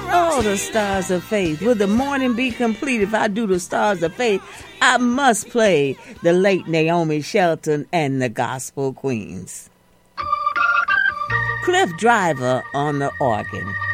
Oh, the stars of faith. Will the morning be complete if I do the stars of faith? I must play the late Naomi Shelton and the Gospel Queens. Cliff Driver on the organ.